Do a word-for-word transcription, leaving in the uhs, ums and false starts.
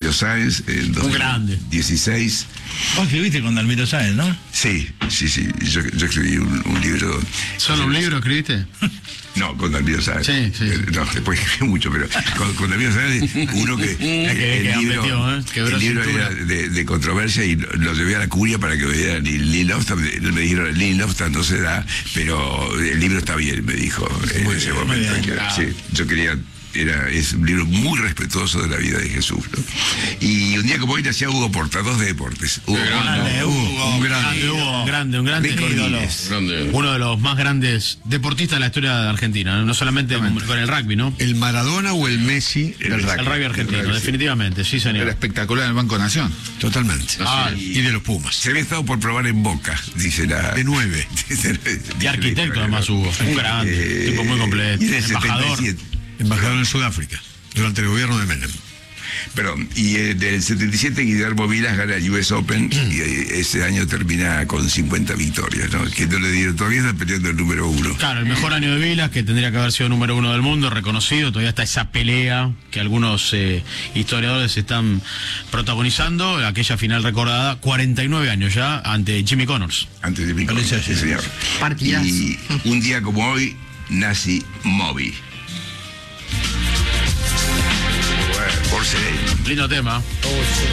Dalmiro Sáenz en dos mil dieciséis. Vos escribiste con Dalmiro Sáenz, ¿no? Sí, sí, sí. Yo, yo escribí un, un libro. ¿Solo un libro escribiste? No, con Dalmiro Sáenz. Sí, sí. No, después escribí mucho, pero con, con Dalmiro Sáenz, uno que. que, el que libro, metió, ¿eh? el libro era de, de controversia y lo, lo llevé a la curia para que vean. Y Lynn Lofton, me dijeron, Lynn Lofton no se da, pero el libro está bien, me dijo en muy ese bien, momento. bien, Que, claro. sí, yo quería. Era, es un libro muy respetuoso de la vida de Jesús, ¿no? Y un día como hoy nacía Hugo Porta, dos de deportes. Hugo, Grande, Hugo, Un grande, Hugo. un grande, un grande Nico ídolo. Díez. Grande. Uno de los más grandes deportistas de la historia de Argentina, no, no solamente con, con el rugby, ¿no? ¿El Maradona o el Messi del El- rugby? El rugby argentino, El rugby, sí. definitivamente, sí Era señor. espectacular en el Banco Nación. Totalmente. Ah, y de los Pumas. Se había estado por probar en Boca, dice la. De nueve. dice- Y arquitecto además Hugo, un grande, Eh, tipo muy completo, y en el embajador. setenta y siete. Embajador en Sudáfrica, durante el gobierno de Menem. Perdón, y eh, del setenta y siete Guillermo Vilas gana el U S Open y eh, ese año termina con cincuenta victorias, ¿no? Que no le dieron, todavía está peleando el número uno. Claro, el mejor año de Vilas, que tendría que haber sido número uno del mundo, reconocido. Todavía está esa pelea que algunos eh, historiadores están protagonizando, aquella final recordada, cuarenta y nueve años ya, ante Jimmy Connors. Antes de mi Alicia, sí, sí. señor. Partidazo. Y un día como hoy nace Moby. Bueno, por ser él. Lindo tema.